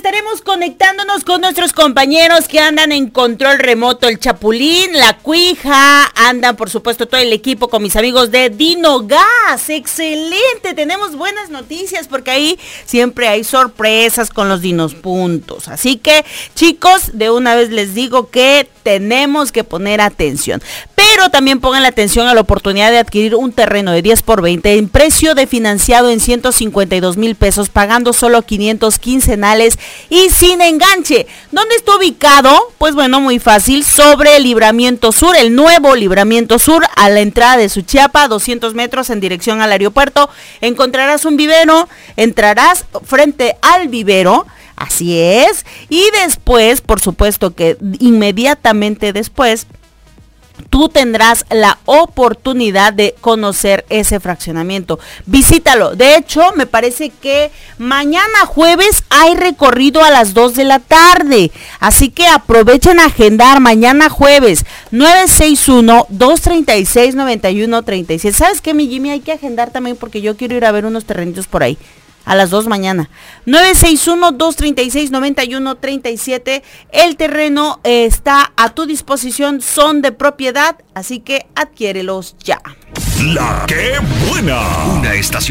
estaremos conectándonos con nuestros compañeros que andan en control remoto, el Chapulín, la Cuija, andan por supuesto todo el equipo con mis amigos de Dinogas. Excelente, tenemos buenas noticias porque ahí siempre hay sorpresas con los Dinos Puntos. Así que, chicos, de una vez les digo que tenemos que poner atención. Pero también pongan la atención a la oportunidad de adquirir un terreno de 10x20 en precio de financiado en 152,000 pesos, pagando solo 500 quincenales y sin enganche. ¿Dónde está ubicado? Pues bueno, muy fácil, sobre el Libramiento Sur, el nuevo Libramiento Sur, a la entrada de Suchiapa, 200 metros en dirección al aeropuerto. Encontrarás un vivero, entrarás frente al vivero. Así es, y después, por supuesto que inmediatamente después, tú tendrás la oportunidad de conocer ese fraccionamiento. Visítalo. De hecho, me parece que mañana jueves hay recorrido a las 2 de la tarde. Así que aprovechen a agendar mañana jueves, 961-236-9137. ¿Sabes qué, mi Jimmy? Hay que agendar también porque yo quiero ir a ver unos terrenitos por ahí. A las 2 mañana. 961-236-9137. El terreno está a tu disposición, son de propiedad, así que adquiérelos ya. La que buena. Una estación